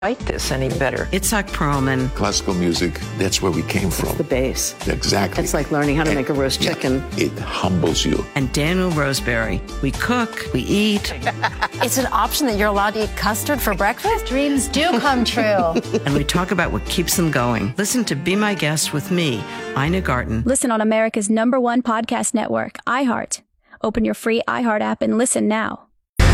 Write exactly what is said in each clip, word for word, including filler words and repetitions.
Fight this any better. Itzhak Perlman. Classical music, that's where we came from. The bass. Exactly. It's like learning how to and, make a roast yeah, chicken. It humbles you. And Daniel Roseberry. We cook, we eat. It's an option that you're allowed to eat custard for breakfast? Dreams do come true. And we talk about what keeps them going. Listen to Be My Guest with me, Ina Garten. Listen on America's number one podcast network, iHeart. Open your free iHeart app and listen now.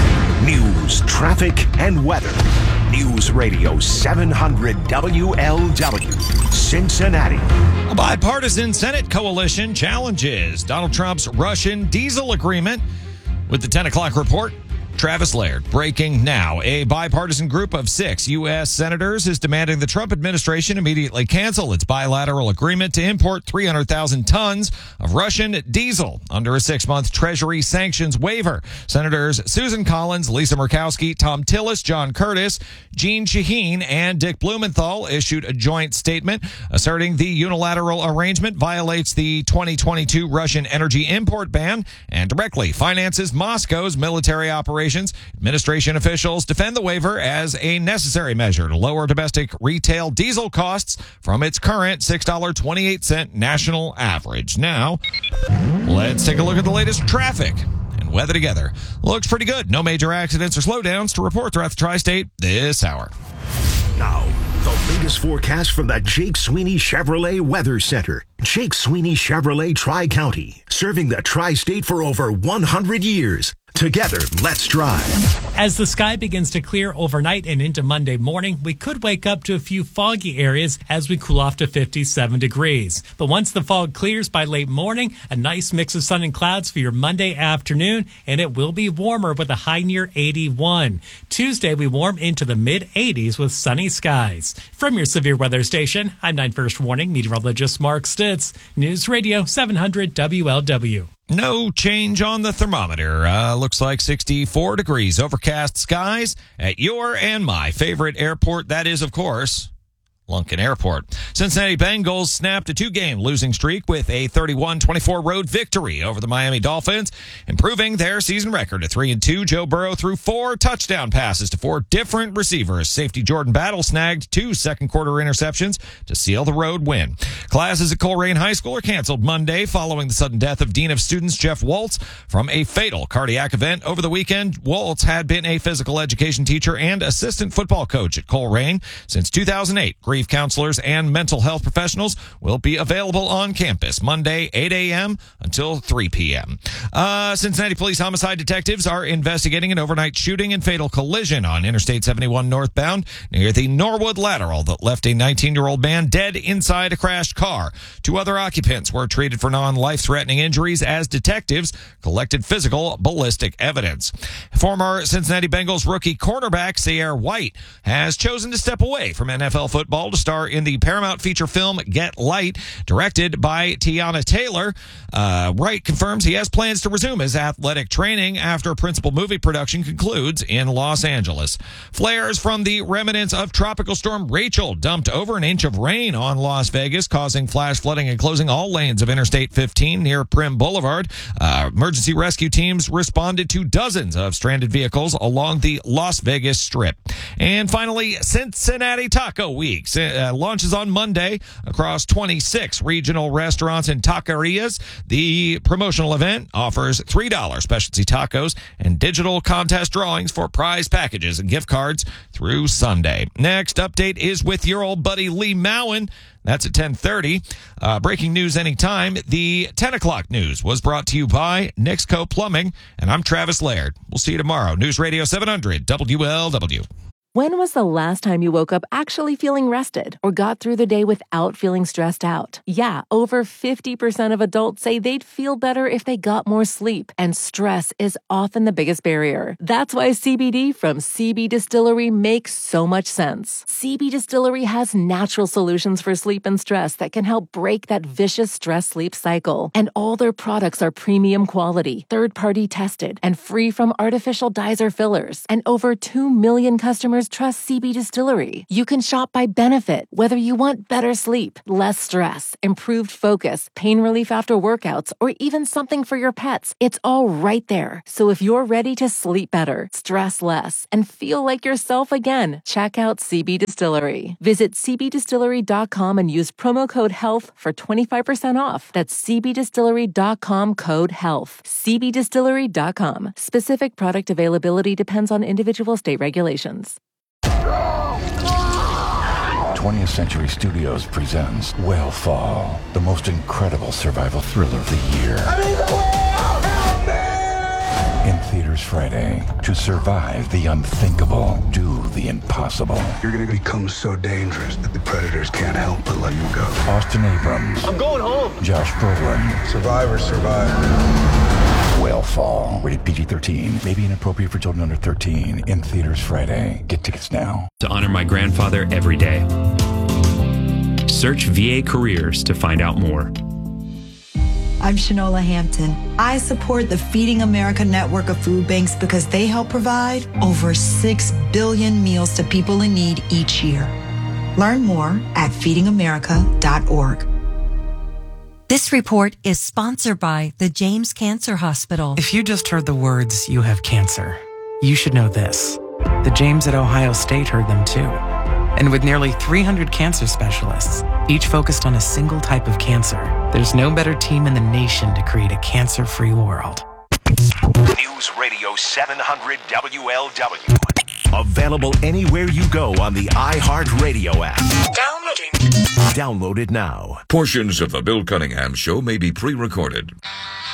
News, traffic, and weather. News Radio seven hundred W L W, Cincinnati. A bipartisan Senate coalition challenges Donald Trump's Russian diesel agreement. With the ten o'clock report, Travis Laird. Breaking now. A bipartisan group of six U S senators is demanding the Trump administration immediately cancel its bilateral agreement to import three hundred thousand tons of Russian diesel under a six-month Treasury sanctions waiver. Senators Susan Collins, Lisa Murkowski, Tom Tillis, John Curtis, Jeanne Shaheen, and Dick Blumenthal issued a joint statement asserting the unilateral arrangement violates the twenty twenty-two Russian energy import ban and directly finances Moscow's military operations. Administration officials defend the waiver as a necessary measure to lower domestic retail diesel costs from its current six dollars and twenty-eight cents national average. Now, let's take a look at the latest traffic and weather together. Looks pretty good. No major accidents or slowdowns to report throughout the tri-state this hour. Now, the latest forecast from the Jake Sweeney Chevrolet Weather Center. Jake Sweeney Chevrolet Tri-County, serving the tri-state for over one hundred years. Together, let's drive. As the sky begins to clear overnight and into Monday morning, we could wake up to a few foggy areas as we cool off to fifty-seven degrees. But once the fog clears by late morning, a nice mix of sun and clouds for your Monday afternoon, and it will be warmer with a high near eighty-one. Tuesday, we warm into the mid eighties with sunny skies. From your severe weather station, I'm nine First Warning meteorologist Mark Stitz, News Radio seven hundred W L W. No change on the thermometer. Uh, looks like sixty-four degrees. Overcast skies at your and my favorite airport. That is, of course, Lunken Airport. Cincinnati Bengals snapped a two-game losing streak with a thirty-one twenty-four road victory over the Miami Dolphins, improving their season record to three and two. Joe Burrow threw four touchdown passes to four different receivers. Safety Jordan Battle snagged two second-quarter interceptions to seal the road win. Classes at Colerain High School are canceled Monday following the sudden death of Dean of Students Jeff Waltz from a fatal cardiac event over the weekend. Waltz had been a physical education teacher and assistant football coach at Colerain since two thousand eight. Grief counselors and mental health professionals will be available on campus Monday, eight a.m. until three p.m. Uh, Cincinnati police homicide detectives are investigating an overnight shooting and fatal collision on Interstate seventy-one northbound near the Norwood Lateral that left a nineteen-year-old man dead inside a crashed car. Two other occupants were treated for non-life-threatening injuries as detectives collected physical ballistic evidence. Former Cincinnati Bengals rookie cornerback Sierra White has chosen to step away from N F L football to star in the Paramount feature film Get Light, directed by Tiana Taylor. Uh, Wright confirms he has plans to resume his athletic training after principal movie production concludes in Los Angeles. Flares from the remnants of Tropical Storm Rachel dumped over an inch of rain on Las Vegas, causing flash flooding and closing all lanes of Interstate fifteen near Prim Boulevard. Uh, emergency rescue teams responded to dozens of stranded vehicles along the Las Vegas Strip. And finally, Cincinnati Taco Week uh, launches on Monday across twenty-six regional restaurants and taquerias. The promotional event offers three dollars specialty tacos and digital contest drawings for prize packages and gift cards through Sunday. Next update is with your old buddy Lee Mowen. That's at ten thirty. Uh, breaking news anytime. The ten o'clock news was brought to you by Nixco Plumbing, and I'm Travis Laird. We'll see you tomorrow. News Radio seven hundred W L W. When was the last time you woke up actually feeling rested or got through the day without feeling stressed out? Yeah, over fifty percent of adults say they'd feel better if they got more sleep, and stress is often the biggest barrier. That's why C B D from C B Distillery makes so much sense. C B Distillery has natural solutions for sleep and stress that can help break that vicious stress-sleep cycle. And all their products are premium quality, third-party tested, and free from artificial dyes or fillers. And over two million customers customers trust C B Distillery. You can shop by benefit, whether you want better sleep, less stress, improved focus, pain relief after workouts, or even something for your pets. It's all right there. So if you're ready to sleep better, stress less, and feel like yourself again, check out C B Distillery. Visit c b distillery dot com and use promo code HEALTH for twenty-five percent off. That's c b distillery dot com code HEALTH. c b distillery dot com. Specific product availability depends on individual state regulations. twentieth Century Studios presents Whale Fall, the most incredible survival thriller of the year. I'm in the whale! Help me! In theaters Friday. To survive the unthinkable, do the impossible. You're gonna become so dangerous that the predators can't help but let you go. Austin Abrams. I'm going home! Josh Brolin. Survivor, survivor. Whale Fall. Rated P G thirteen. May be inappropriate for children under thirteen. In theaters Friday. Get tickets now. To honor my grandfather every day. Search V A Careers to find out more. I'm Shanola Hampton. I support the Feeding America network of food banks because they help provide over six billion meals to people in need each year. Learn more at feeding america dot org. This report is sponsored by the James Cancer Hospital. If you just heard the words, "you have cancer," you should know this. The James at Ohio State heard them too. And with nearly three hundred cancer specialists, each focused on a single type of cancer, there's no better team in the nation to create a cancer-free world. News Radio seven hundred W L W. Available anywhere you go on the iHeartRadio app. Downloading. Download it now. Portions of the Bill Cunningham Show may be pre-recorded.